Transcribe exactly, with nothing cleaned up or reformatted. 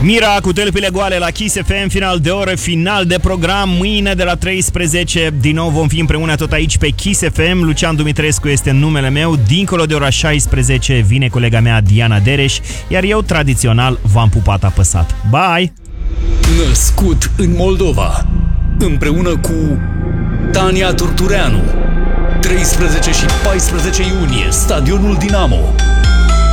Mira cu tălpile goale la Kiss F M, final de oră, final de program. Mâine de la treisprezece din nou vom fi împreună tot aici pe Kiss F M. Lucian Dumitrescu este numele meu. Dincolo de ora șaisprezece vine colega mea Diana Dereș, iar eu tradițional v-am pupat apăsat. Bye! Născut în Moldova, împreună cu Tania Turtureanu, treisprezece și paisprezece iunie, Stadionul Dinamo.